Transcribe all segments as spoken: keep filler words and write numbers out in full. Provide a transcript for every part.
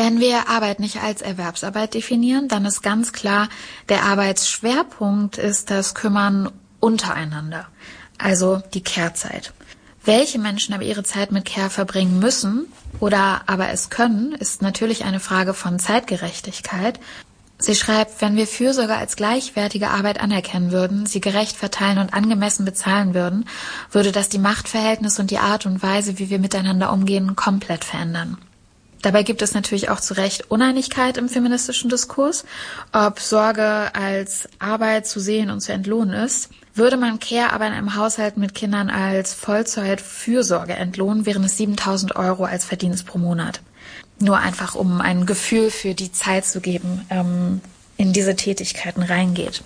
Wenn wir Arbeit nicht als Erwerbsarbeit definieren, dann ist ganz klar, der Arbeitsschwerpunkt ist das Kümmern untereinander, also die Care-Zeit. Welche Menschen aber ihre Zeit mit Care verbringen müssen oder aber es können, ist natürlich eine Frage von Zeitgerechtigkeit. Sie schreibt, wenn wir Fürsorge als gleichwertige Arbeit anerkennen würden, sie gerecht verteilen und angemessen bezahlen würden, würde das die Machtverhältnisse und die Art und Weise, wie wir miteinander umgehen, komplett verändern. Dabei gibt es natürlich auch zu Recht Uneinigkeit im feministischen Diskurs, ob Sorge als Arbeit zu sehen und zu entlohnen ist. Würde man Care aber in einem Haushalt mit Kindern als Vollzeit-Fürsorge entlohnen, wären es siebentausend Euro als Verdienst pro Monat. Nur einfach, um ein Gefühl für die Zeit zu geben, ähm, in diese Tätigkeiten reingeht.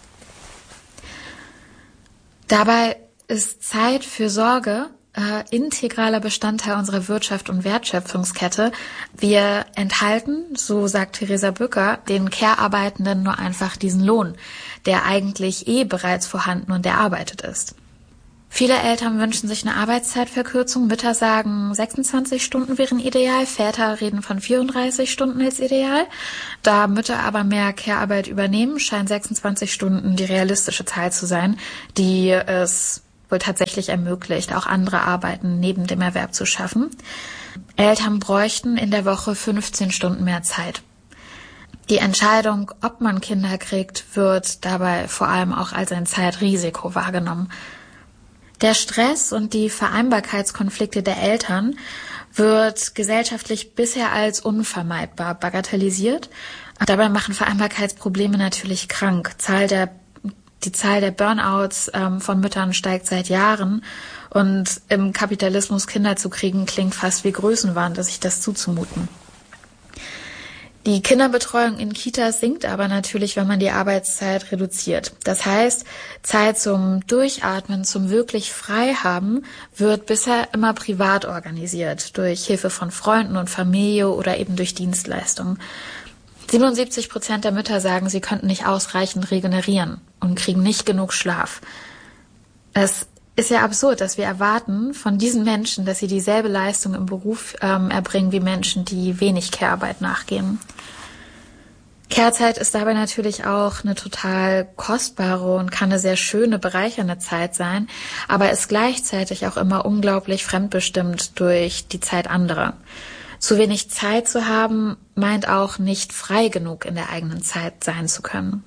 Dabei ist Zeit für Sorge äh, integraler Bestandteil unserer Wirtschaft und Wertschöpfungskette. Wir enthalten, so sagt Theresa Bücker, den Care-Arbeitenden nur einfach diesen Lohn, der eigentlich eh bereits vorhanden und erarbeitet ist. Viele Eltern wünschen sich eine Arbeitszeitverkürzung. Mütter sagen, sechsundzwanzig Stunden wären ideal. Väter reden von vierunddreißig Stunden als ideal. Da Mütter aber mehr Care-Arbeit übernehmen, scheint sechsundzwanzig Stunden die realistische Zahl zu sein, die es wohl tatsächlich ermöglicht, auch andere Arbeiten neben dem Erwerb zu schaffen. Eltern bräuchten in der Woche fünfzehn Stunden mehr Zeit. Die Entscheidung, ob man Kinder kriegt, wird dabei vor allem auch als ein Zeitrisiko wahrgenommen. Der Stress und die Vereinbarkeitskonflikte der Eltern wird gesellschaftlich bisher als unvermeidbar bagatellisiert. Dabei machen Vereinbarkeitsprobleme natürlich krank. Zahl der, die Zahl der Burnouts ähm, von Müttern steigt seit Jahren. Und im Kapitalismus Kinder zu kriegen, klingt fast wie Größenwahn, sich das zuzumuten. Die Kinderbetreuung in Kitas sinkt aber natürlich, wenn man die Arbeitszeit reduziert. Das heißt, Zeit zum Durchatmen, zum wirklich Freihaben wird bisher immer privat organisiert, durch Hilfe von Freunden und Familie oder eben durch Dienstleistungen. siebenundsiebzig Prozent der Mütter sagen, sie könnten nicht ausreichend regenerieren und kriegen nicht genug Schlaf. Es ist ja absurd, dass wir erwarten von diesen Menschen, dass sie dieselbe Leistung im Beruf ähm, erbringen wie Menschen, die wenig Care-Arbeit nachgehen. Care-Zeit ist dabei natürlich auch eine total kostbare und kann eine sehr schöne, bereichernde Zeit sein, aber ist gleichzeitig auch immer unglaublich fremdbestimmt durch die Zeit anderer. Zu wenig Zeit zu haben, meint auch nicht frei genug in der eigenen Zeit sein zu können.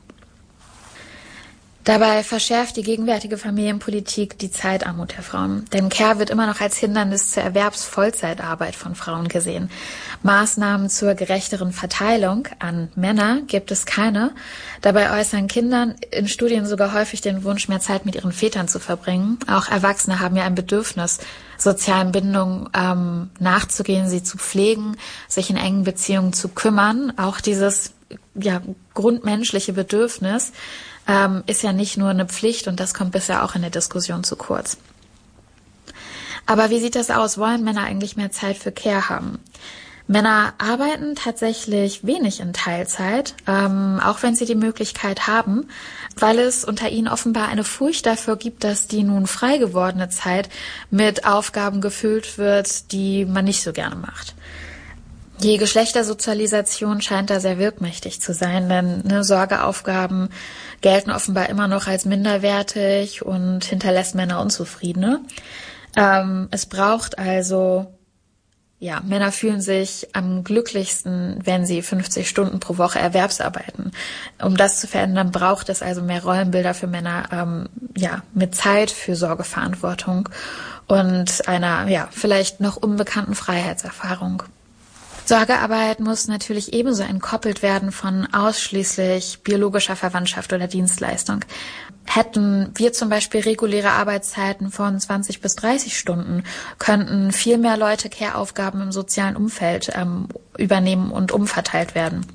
Dabei verschärft die gegenwärtige Familienpolitik die Zeitarmut der Frauen. Denn Care wird immer noch als Hindernis zur Erwerbsvollzeitarbeit von Frauen gesehen. Maßnahmen zur gerechteren Verteilung an Männer gibt es keine. Dabei äußern Kinder in Studien sogar häufig den Wunsch, mehr Zeit mit ihren Vätern zu verbringen. Auch Erwachsene haben ja ein Bedürfnis, sozialen Bindungen ähm, nachzugehen, sie zu pflegen, sich in engen Beziehungen zu kümmern. Auch dieses ja, grundmenschliche Bedürfnis Ähm, ist ja nicht nur eine Pflicht und das kommt bisher auch in der Diskussion zu kurz. Aber wie sieht das aus? Wollen Männer eigentlich mehr Zeit für Care haben? Männer arbeiten tatsächlich wenig in Teilzeit, ähm, auch wenn sie die Möglichkeit haben, weil es unter ihnen offenbar eine Furcht dafür gibt, dass die nun frei gewordene Zeit mit Aufgaben gefüllt wird, die man nicht so gerne macht. Die Geschlechtersozialisation scheint da sehr wirkmächtig zu sein, denn ne, Sorgeaufgaben gelten offenbar immer noch als minderwertig und hinterlässt Männer Unzufriedene. Ähm, es braucht also, ja, Männer fühlen sich am glücklichsten, wenn sie fünfzig Stunden pro Woche Erwerbsarbeiten. Um das zu verändern, braucht es also mehr Rollenbilder für Männer, ähm, ja, mit Zeit für Sorgeverantwortung und einer, ja, vielleicht noch unbekannten Freiheitserfahrung. Sorgearbeit muss natürlich ebenso entkoppelt werden von ausschließlich biologischer Verwandtschaft oder Dienstleistung. Hätten wir zum Beispiel reguläre Arbeitszeiten von zwanzig bis dreißig Stunden, könnten viel mehr Leute Care-Aufgaben im sozialen Umfeld ähm, übernehmen und umverteilt werden.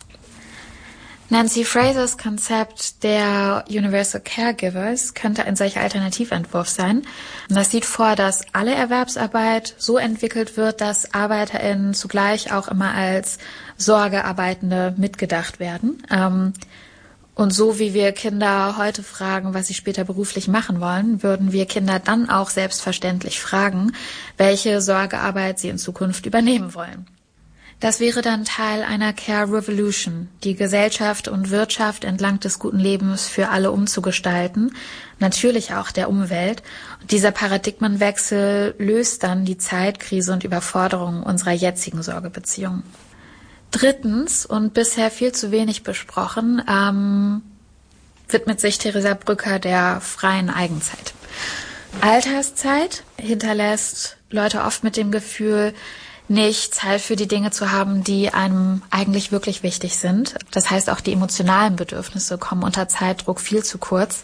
Nancy Frasers Konzept der Universal Caregivers könnte ein solcher Alternativentwurf sein. Das sieht vor, dass alle Erwerbsarbeit so entwickelt wird, dass ArbeiterInnen zugleich auch immer als Sorgearbeitende mitgedacht werden. Und so wie wir Kinder heute fragen, was sie später beruflich machen wollen, würden wir Kinder dann auch selbstverständlich fragen, welche Sorgearbeit sie in Zukunft übernehmen wollen. Das wäre dann Teil einer Care Revolution, die Gesellschaft und Wirtschaft entlang des guten Lebens für alle umzugestalten, natürlich auch der Umwelt. Und dieser Paradigmenwechsel löst dann die Zeitkrise und Überforderung unserer jetzigen Sorgebeziehungen. Drittens, und bisher viel zu wenig besprochen, ähm, widmet sich Theresa Brücker der freien Eigenzeit. Alterszeit hinterlässt Leute oft mit dem Gefühl, nicht Zeit für die Dinge zu haben, die einem eigentlich wirklich wichtig sind. Das heißt, auch die emotionalen Bedürfnisse kommen unter Zeitdruck viel zu kurz.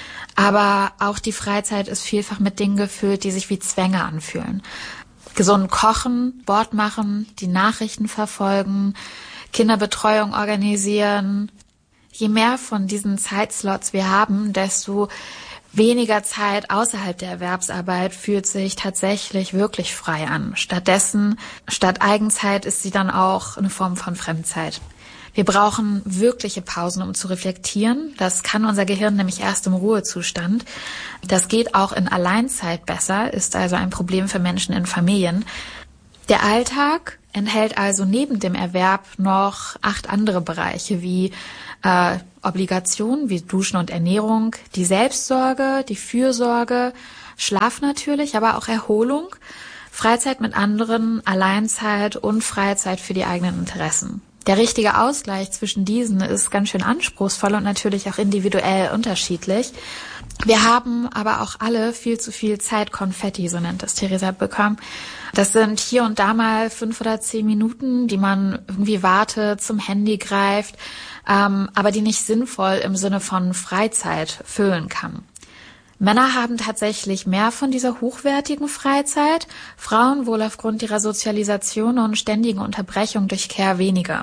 Aber auch die Freizeit ist vielfach mit Dingen gefüllt, die sich wie Zwänge anfühlen. Gesund kochen, Sport machen, die Nachrichten verfolgen, Kinderbetreuung organisieren. Je mehr von diesen Zeitslots wir haben, desto weniger Zeit außerhalb der Erwerbsarbeit fühlt sich tatsächlich wirklich frei an. Stattdessen, statt Eigenzeit ist sie dann auch eine Form von Fremdzeit. Wir brauchen wirkliche Pausen, um zu reflektieren. Das kann unser Gehirn nämlich erst im Ruhezustand. Das geht auch in Alleinzeit besser, ist also ein Problem für Menschen in Familien. Der Alltag enthält also neben dem Erwerb noch acht andere Bereiche wie äh, Obligationen wie Duschen und Ernährung, die Selbstsorge, die Fürsorge, Schlaf natürlich, aber auch Erholung, Freizeit mit anderen, Alleinzeit und Freizeit für die eigenen Interessen. Der richtige Ausgleich zwischen diesen ist ganz schön anspruchsvoll und natürlich auch individuell unterschiedlich. Wir haben aber auch alle viel zu viel Zeitkonfetti, so nennt es Theresa Brücker. Das sind hier und da mal fünf oder zehn Minuten, die man irgendwie wartet, zum Handy greift, ähm, aber die nicht sinnvoll im Sinne von Freizeit füllen kann. Männer haben tatsächlich mehr von dieser hochwertigen Freizeit, Frauen wohl aufgrund ihrer Sozialisation und ständigen Unterbrechung durch Care weniger.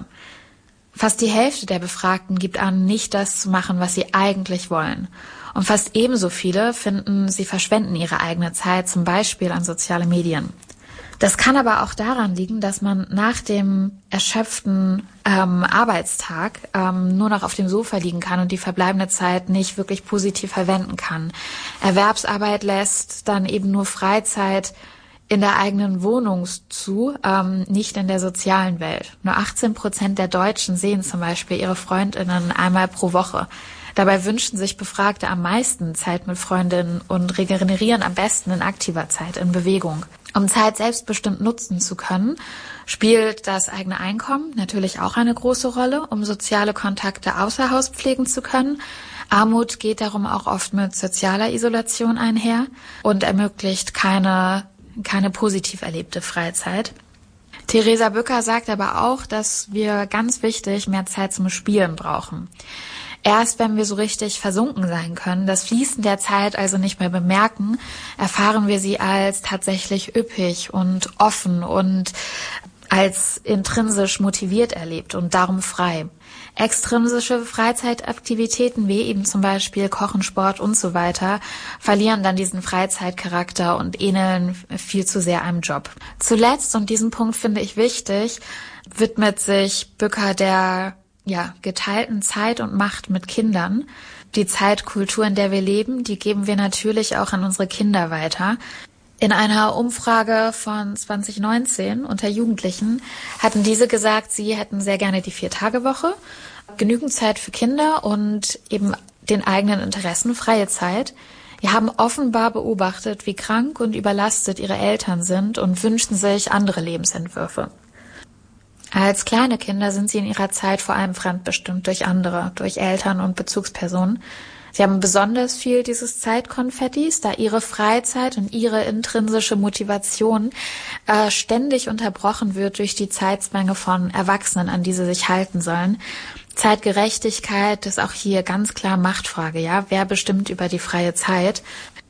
Fast die Hälfte der Befragten gibt an, nicht das zu machen, was sie eigentlich wollen. Und fast ebenso viele finden, sie verschwenden ihre eigene Zeit, zum Beispiel an soziale Medien. Das kann aber auch daran liegen, dass man nach dem erschöpften ähm, Arbeitstag ähm, nur noch auf dem Sofa liegen kann und die verbleibende Zeit nicht wirklich positiv verwenden kann. Erwerbsarbeit lässt dann eben nur Freizeit in der eigenen Wohnung zu, ähm, nicht in der sozialen Welt. Nur achtzehn Prozent der Deutschen sehen zum Beispiel ihre FreundInnen einmal pro Woche. Dabei wünschen sich Befragte am meisten Zeit mit Freundinnen und regenerieren am besten in aktiver Zeit, in Bewegung. Um Zeit selbstbestimmt nutzen zu können, spielt das eigene Einkommen natürlich auch eine große Rolle, um soziale Kontakte außer Haus pflegen zu können. Armut geht darum auch oft mit sozialer Isolation einher und ermöglicht keine, keine positiv erlebte Freizeit. Theresa Brücker sagt aber auch, dass wir ganz wichtig mehr Zeit zum Spielen brauchen. Erst wenn wir so richtig versunken sein können, das Fließen der Zeit also nicht mehr bemerken, erfahren wir sie als tatsächlich üppig und offen und als intrinsisch motiviert erlebt und darum frei. Extrinsische Freizeitaktivitäten wie eben zum Beispiel Kochen, Sport und so weiter verlieren dann diesen Freizeitcharakter und ähneln viel zu sehr einem Job. Zuletzt, und diesen Punkt finde ich wichtig, widmet sich Brücker der ja, geteilten Zeit und Macht mit Kindern. Die Zeitkultur, in der wir leben, die geben wir natürlich auch an unsere Kinder weiter. In einer Umfrage von zwanzig neunzehn unter Jugendlichen hatten diese gesagt, sie hätten sehr gerne die Vier-Tage-Woche, genügend Zeit für Kinder und eben den eigenen Interessen freie Zeit. Wir haben offenbar beobachtet, wie krank und überlastet ihre Eltern sind und wünschten sich andere Lebensentwürfe. Als kleine Kinder sind sie in ihrer Zeit vor allem fremdbestimmt durch andere, durch Eltern und Bezugspersonen. Sie haben besonders viel dieses Zeitkonfettis, da ihre Freizeit und ihre intrinsische Motivation äh, ständig unterbrochen wird durch die Zeitzwänge von Erwachsenen, an die sie sich halten sollen. Zeitgerechtigkeit ist auch hier ganz klar Machtfrage, ja. Wer bestimmt über die freie Zeit?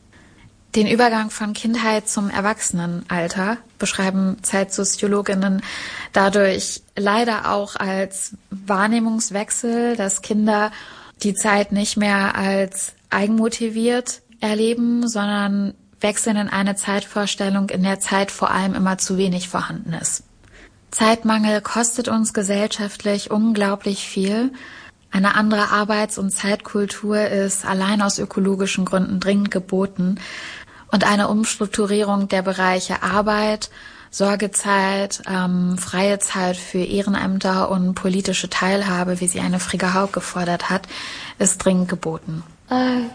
Den Übergang von Kindheit zum Erwachsenenalter beschreiben Zeitsoziologinnen dadurch leider auch als Wahrnehmungswechsel, dass Kinder die Zeit nicht mehr als eigenmotiviert erleben, sondern wechseln in eine Zeitvorstellung, in der Zeit vor allem immer zu wenig vorhanden ist. Zeitmangel kostet uns gesellschaftlich unglaublich viel. Eine andere Arbeits- und Zeitkultur ist allein aus ökologischen Gründen dringend geboten. Und eine Umstrukturierung der Bereiche Arbeit, Sorgezeit, ähm, freie Zeit für Ehrenämter und politische Teilhabe, wie sie eine Frigga Haug gefordert hat, ist dringend geboten. I